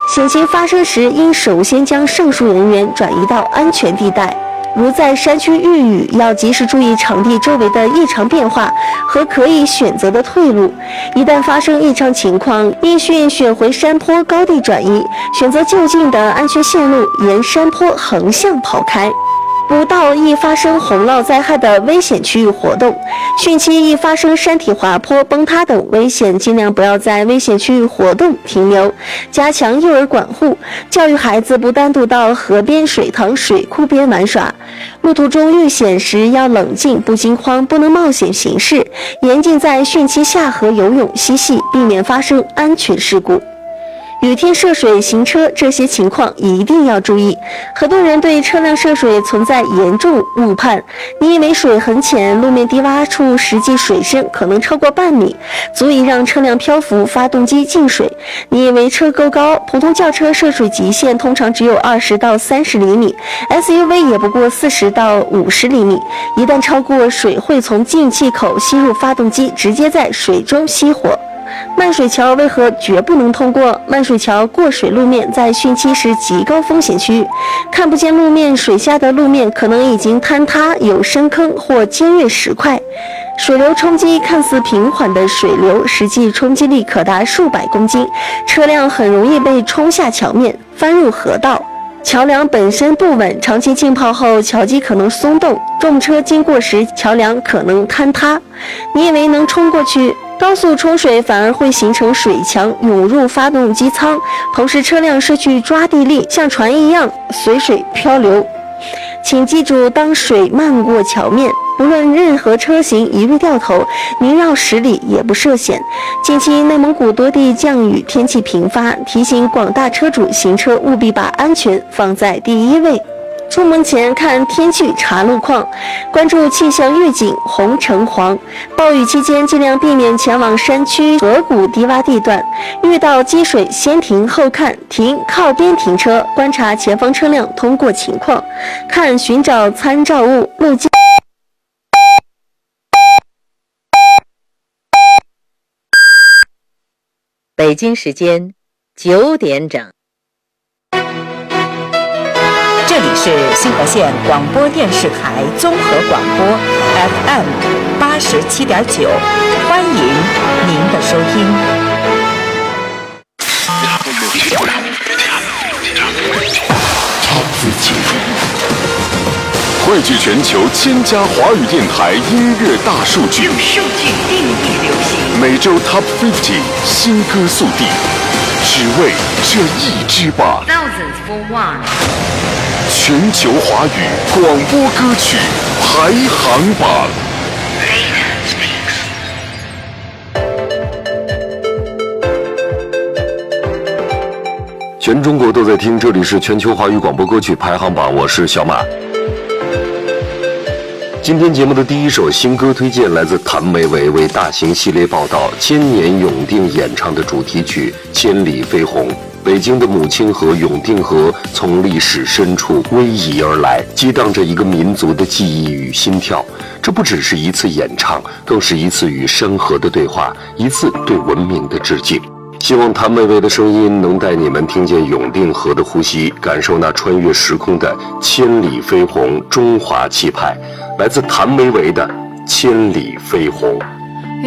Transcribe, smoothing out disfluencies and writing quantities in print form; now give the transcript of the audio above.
险情发生时，应首先将上述人员转移到安全地带。如在山区遇雨，要及时注意场地周围的异常变化和可以选择的退路。一旦发生异常情况，应选回山坡高地转移，选择就近的安全线路，沿山坡横向跑开。不到易发生洪涝灾害的危险区域活动，汛期易发生山体滑坡、崩塌等危险，尽量不要在危险区域活动停留。加强幼儿管护，教育孩子不单独到河边、水塘、水库边玩耍。路途中遇险时要冷静，不惊慌，不能冒险行事，严禁在汛期下河游泳嬉戏，避免发生安全事故。雨天涉水行车，这些情况一定要注意。很多人对车辆涉水存在严重误判，你以为水很浅，路面低洼处实际水深可能超过半米，足以让车辆漂浮，发动机进水。你以为车够高，普通轿车涉水极限通常只有20到30厘米， SUV 也不过40到50厘米，一旦超过，水会从进气口吸入发动机，直接在水中熄火。漫水桥为何绝不能通过？漫水桥过水路面在汛期是极高风险区域，看不见路面，水下的路面可能已经坍塌，有深坑或尖锐石块。水流冲击看似平缓的水流，实际冲击力可达数百公斤，车辆很容易被冲下桥面，翻入河道。桥梁本身不稳，长期浸泡后，桥基可能松动，重车经过时，桥梁可能坍塌。你以为能冲过去？高速冲水反而会形成水墙，涌入发动机舱，同时车辆失去抓地力，像船一样随水漂流。请记住，当水漫过桥面，不论任何车型一律掉头，宁绕10里也不涉险。近期内蒙古多地降雨，天气频发，提醒广大车主行车务必把安全放在第一位。出门前看天气查路况，关注气象预警红橙黄。暴雨期间尽量避免前往山区河谷低洼地段，遇到积水先停后看，停靠边停车，观察前方车辆通过情况，看寻找参照物路径。 北京时间9点整。这里是新河县广播电视台综合广播 FM 87.9，欢迎您的收听。 汇聚全球1000家华语电台音乐大数据， 用数据定义流行， 每周 Top 50新歌速递，只为这一支吧。 Thousands for one。 全球华语广播歌曲排行榜。全中国都在听，这里是全球华语广播歌曲排行榜，我是小马。今天节目的第一首新歌推荐来自谭维维为大型系列报道千年永定演唱的主题曲《千里飞鸿》。北京的母亲河永定河从历史深处逶迤而来，激荡着一个民族的记忆与心跳。这不只是一次演唱，更是一次与山河的对话，一次对文明的致敬。希望谭维维的声音能带你们听见永定河的呼吸，感受那穿越时空的千里飞鸿中华气派。来自谭维维的《千里飞鸿》。